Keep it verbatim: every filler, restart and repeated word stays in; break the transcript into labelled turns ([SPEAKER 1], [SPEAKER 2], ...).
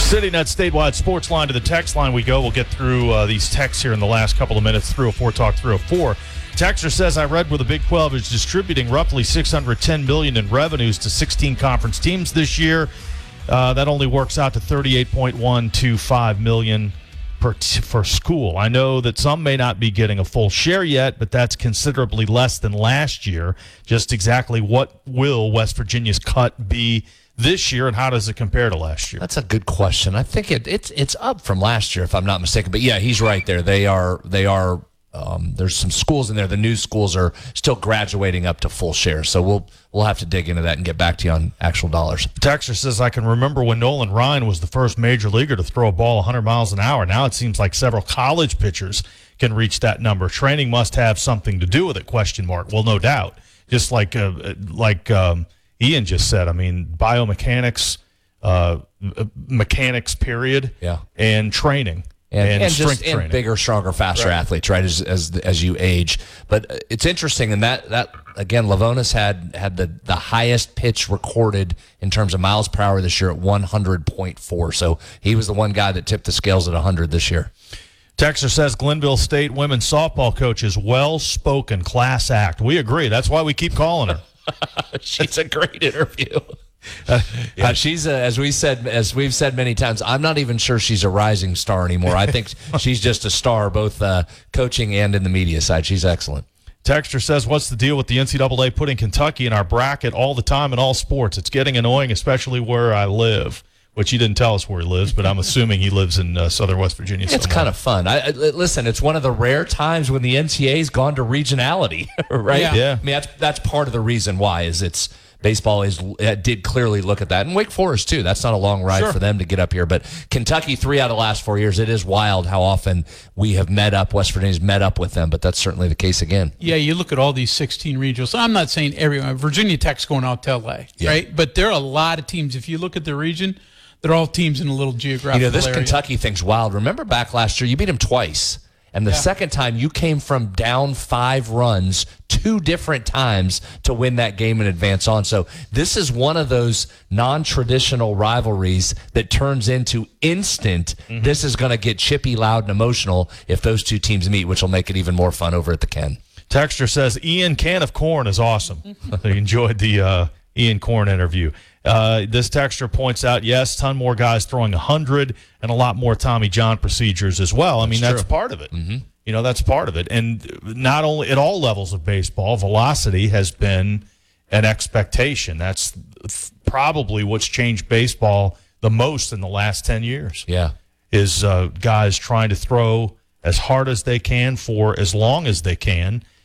[SPEAKER 1] City Net statewide sports line to the text line we go. We'll get through uh, these texts here in the last couple of minutes. three oh four Talk three oh four. Texter says, I read where the Big twelve is distributing roughly six hundred ten million dollars in revenues to sixteen conference teams this year. Uh, that only works out to thirty-eight point one two five million dollars per t- for school. I know that some may not be getting a full share yet, but that's considerably less than last year. Just exactly what will West Virginia's cut be this year, and how does it compare to last year?
[SPEAKER 2] That's a good question. I think it, it's it's up from last year, if I'm not mistaken. But yeah, he's right there. They are they are. Um, there's some schools in there. The new schools are still graduating up to full share. So we'll we'll have to dig into that and get back to you on actual dollars.
[SPEAKER 1] Texter says, I can remember when Nolan Ryan was the first major leaguer to throw a ball one hundred miles an hour. Now it seems like several college pitchers can reach that number. Training must have something to do with it, question mark. Well, no doubt. Just like uh, like um, Ian just said, I mean, biomechanics, uh, mechanics, period,
[SPEAKER 2] yeah,
[SPEAKER 1] and training.
[SPEAKER 2] And,
[SPEAKER 1] and,
[SPEAKER 2] and
[SPEAKER 1] strength
[SPEAKER 2] just
[SPEAKER 1] training.
[SPEAKER 2] And bigger, stronger, faster
[SPEAKER 1] right.
[SPEAKER 2] athletes, right? As as as you age, but it's interesting, and that that again, Lavonis had had the the highest pitch recorded in terms of miles per hour this year at one hundred point four. So he was the one guy that tipped the scales at one hundred this year.
[SPEAKER 1] Texter says Glenville State women's softball coach is well-spoken, class act. We agree. That's why we keep calling her.
[SPEAKER 2] She's a great interview. Uh, yeah. uh, she's uh, as we said, as we've said many times. I'm not even sure she's a rising star anymore. I think she's just a star, both uh, coaching and in the media side. She's excellent.
[SPEAKER 1] Texter says, "What's the deal with the N C double A putting Kentucky in our bracket all the time in all sports? It's getting annoying, especially where I live." Which he didn't tell us where he lives, but I'm assuming he lives in uh, southern West Virginia.
[SPEAKER 2] It's
[SPEAKER 1] somewhere.
[SPEAKER 2] kind of fun. I, I, listen, it's one of the rare times when the N C A A's gone to regionality, right?
[SPEAKER 1] Yeah. yeah.
[SPEAKER 2] I mean, that's that's part of the reason why is it's. Baseball is uh, did clearly look at that, and Wake Forest too. That's not a long ride
[SPEAKER 1] sure.
[SPEAKER 2] for them to get up here. But Kentucky, three out of the last four years, it is wild how often we have met up. West Virginia's met up with them, but that's certainly the case again.
[SPEAKER 3] Yeah, you look at all these sixteen regionals. I'm not saying everyone. Virginia Tech's going out to L A,
[SPEAKER 2] yeah.
[SPEAKER 3] right? But there are a lot of teams. If you look at the region, they're all teams in a little geographical
[SPEAKER 2] You know, this
[SPEAKER 3] area.
[SPEAKER 2] Kentucky thing's wild. Remember back last year, you beat them twice. And the yeah. second time, you came from down five runs two different times to win that game and advance on. So this is one of those non-traditional rivalries that turns into instant. Mm-hmm. This is going to get chippy, loud, and emotional if those two teams meet, which will make it even more fun over at the Ken.
[SPEAKER 1] Texter says, Ian, can of corn is awesome. They enjoyed the uh, Ian Corn interview. Uh, this texter points out, yes, ton more guys throwing one hundred and a lot more Tommy John procedures as well. I mean, that's, that's part of it.
[SPEAKER 2] Mm-hmm.
[SPEAKER 1] You know, that's part of it. And not only at all levels of baseball, velocity has been an expectation. That's probably what's changed baseball the most in the last ten years.
[SPEAKER 2] Yeah.
[SPEAKER 1] Is uh, guys trying to throw as hard as they can for as long as they can